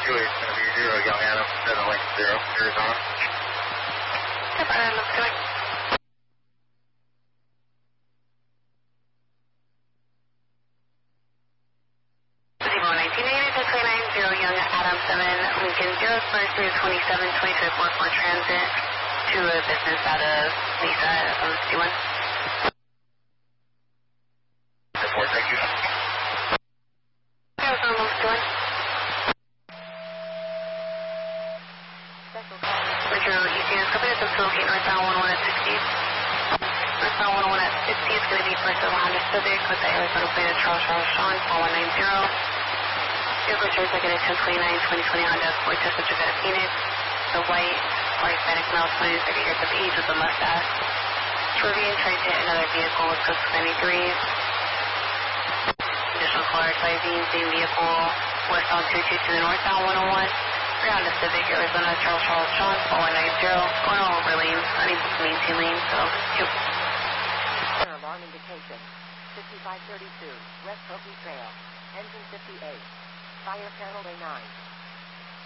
is going to be 0 Young Adam, 7 Link 0, Arizona. Yep, looks good. Zero 1988, 0 Young Adam 7, Lincoln 0, Spurs 27, 2344 transit to a business out of Lisa, 61. Report, thank you. Arizona, looks good. Metro ECS, company is to locate northbound 101 at 60. Northbound 101 at 60 is going to be first of Honda Civic with the Arizona plate of Charles Sean, 4190. Vehicle choice again at 1029-2020 Honda Accord Tesla Trevetta Phoenix. The white, Hispanic male, 20-30 years of age with a mustache. Swerving, trying to hit another vehicle with code 93. Additional caller sizing, same vehicle, westbound 222 to the northbound 101. Honda Civic, Arizona, Charles Sean, 4190. Going all over lanes, unable to maintain lanes, so yep. Alarm indication, 5532, West Hokie Trail, engine 58, fire panel A9.